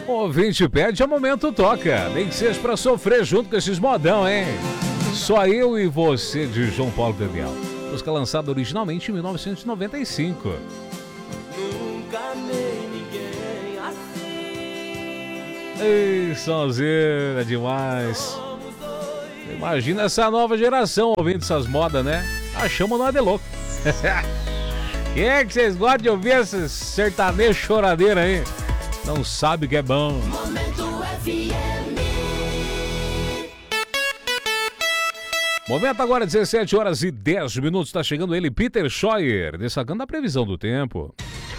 O ouvinte pede, a momento toca. Nem que seja pra sofrer junto com esses modão, hein? Só Eu e Você, de João Paulo Daniel. Música lançada originalmente em 1995. Nunca amei ninguém assim. Ei, sonzeira demais. Imagina essa nova geração ouvindo essas modas, né? A chama não é de louco. Quem é que vocês gostam de ouvir esses sertanejos choradeira aí? Não sabe que é bom. Momento FM. Momento agora, 17 horas e 10 minutos. Está chegando ele, Peter Scheuer, destacando a previsão do tempo.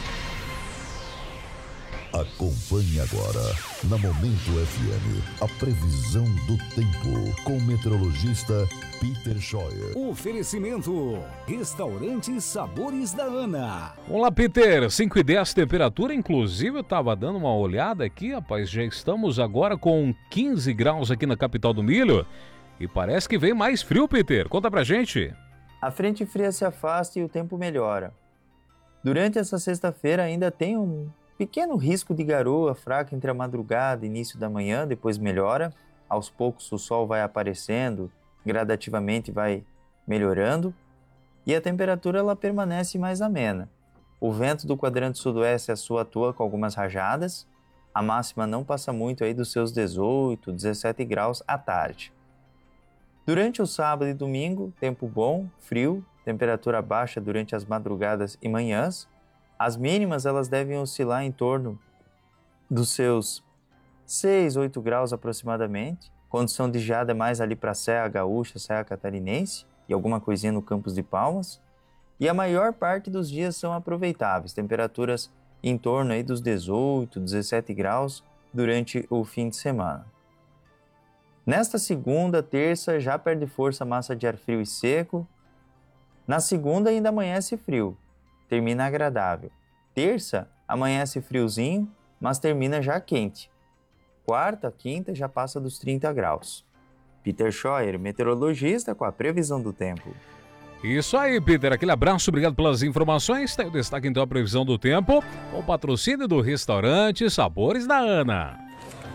Acompanhe agora, na Momento FM, a previsão do tempo, com o meteorologista Peter Scheuer. Oferecimento, Restaurante Sabores da Ana. Olá, Peter, 5 e 10, temperatura, inclusive eu estava dando uma olhada aqui, rapaz, já estamos agora com 15 graus aqui na capital do milho, e parece que vem mais frio, Peter, conta pra gente. A frente fria se afasta e o tempo melhora. Durante essa sexta-feira ainda tem um pequeno risco de garoa fraca entre a madrugada e início da manhã, depois melhora. Aos poucos o sol vai aparecendo, gradativamente vai melhorando e a temperatura ela permanece mais amena. O vento do quadrante sudoeste atua com algumas rajadas, a máxima não passa muito aí dos seus 18, 17 graus à tarde. Durante o sábado e domingo, tempo bom, frio, temperatura baixa durante as madrugadas e manhãs. As mínimas elas devem oscilar em torno dos seus 6, 8 graus aproximadamente. Condição de geada é mais ali para a Serra Gaúcha, Serra Catarinense e alguma coisinha no Campos de Palmas. E a maior parte dos dias são aproveitáveis, temperaturas em torno aí dos 18, 17 graus durante o fim de semana. Nesta segunda, terça, já perde força a massa de ar frio e seco. Na segunda ainda amanhece frio, termina agradável. Terça, amanhece friozinho, mas termina já quente. Quarta, quinta, já passa dos 30 graus. Peter Scheuer, meteorologista, com a previsão do tempo. Isso aí, Peter, aquele abraço, obrigado pelas informações. Tem o destaque então a previsão do tempo, com o patrocínio do restaurante Sabores da Ana.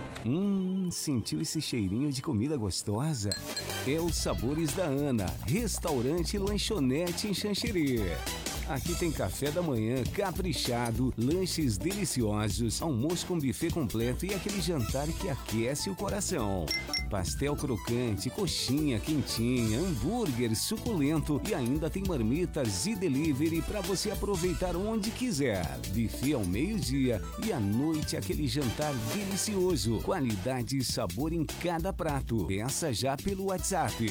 Sentiu esse cheirinho de comida gostosa? É os Sabores da Ana, restaurante e lanchonete em Xanxerê. Aqui tem café da manhã caprichado, lanches deliciosos, almoço com buffet completo e aquele jantar que aquece o coração. Pastel crocante, coxinha quentinha, hambúrguer suculento e ainda tem marmitas e delivery para você aproveitar onde quiser. Buffet ao meio-dia e à noite aquele jantar delicioso. Qualidade e sabor em cada prato. Peça já pelo WhatsApp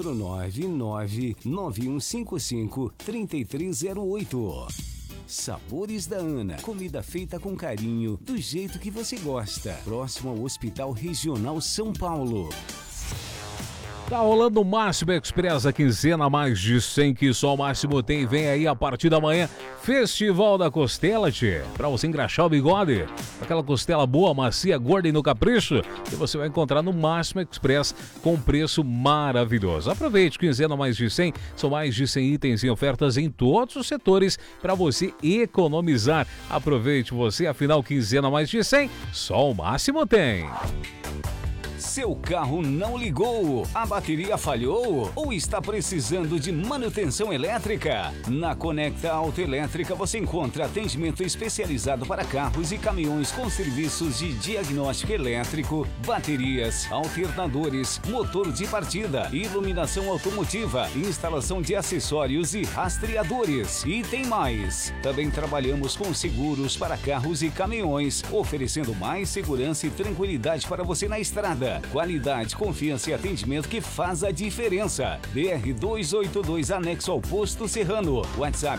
499-9155-3308. Sabores da Ana, comida feita com carinho, do jeito que você gosta. Próximo ao Hospital Regional São Paulo. Tá rolando o Máximo Express, a quinzena mais de 100 que só o Máximo tem. Vem aí a partir da manhã, Festival da Costela, tchê. Pra você engraxar o bigode, aquela costela boa, macia, gorda e no capricho, que você vai encontrar no Máximo Express com preço maravilhoso. Aproveite, quinzena mais de 100, são mais de 100 itens e ofertas em todos os setores para você economizar. Aproveite você, afinal, quinzena mais de 100, só o Máximo tem. Seu carro não ligou? A bateria falhou? Ou está precisando de manutenção elétrica? Na Conecta Autoelétrica você encontra atendimento especializado para carros e caminhões com serviços de diagnóstico elétrico, baterias, alternadores, motor de partida, iluminação automotiva, instalação de acessórios e rastreadores. E tem mais! Também trabalhamos com seguros para carros e caminhões, oferecendo mais segurança e tranquilidade para você na estrada. Qualidade, confiança e atendimento que faz a diferença. BR 282, anexo ao Posto Serrano. WhatsApp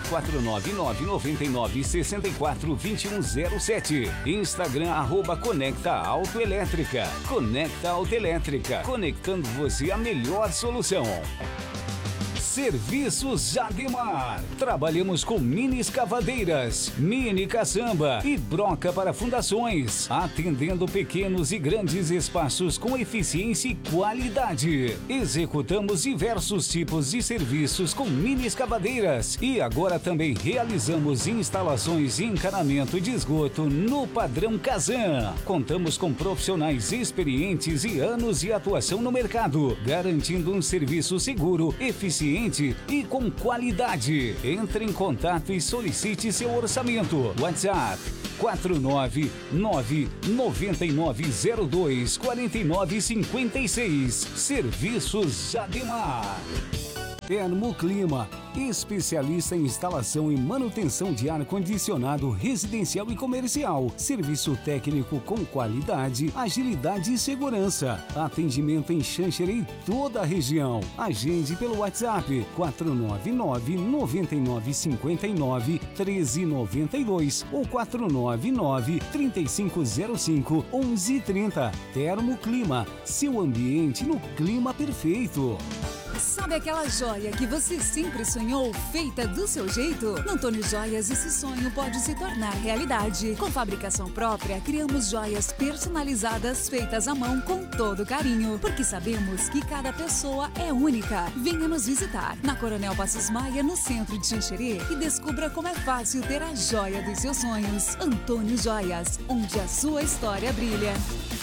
499-9964-2107. Instagram @Conecta Autoelétrica. Conecta Autoelétrica, conectando você à melhor solução. Serviços Jademar. Trabalhamos com mini escavadeiras, mini caçamba e broca para fundações, atendendo pequenos e grandes espaços com eficiência e qualidade. Executamos diversos tipos de serviços com mini escavadeiras e agora também realizamos instalações e encanamento de esgoto no padrão Kazan. Contamos com profissionais experientes e anos de atuação no mercado, garantindo um serviço seguro, eficiente e com qualidade. Entre em contato e solicite seu orçamento. WhatsApp 499-9902-4956. Serviços Jademar. Termoclima, especialista em instalação e manutenção de ar-condicionado residencial e comercial. Serviço técnico com qualidade, agilidade e segurança. Atendimento em Xanxerê e toda a região. Agende pelo WhatsApp 499-9959-1392 ou 499-3505-1130. Termoclima, seu ambiente no clima perfeito. Sabe aquela joia que você sempre sonhou, feita do seu jeito? No Antônio Joias, esse sonho pode se tornar realidade. Com fabricação própria, criamos joias personalizadas, feitas à mão com todo carinho, porque sabemos que cada pessoa é única. Venha nos visitar na Coronel Passos Maia, no centro de Xanxerê, e descubra como é fácil ter a joia dos seus sonhos. Antônio Joias, onde a sua história brilha.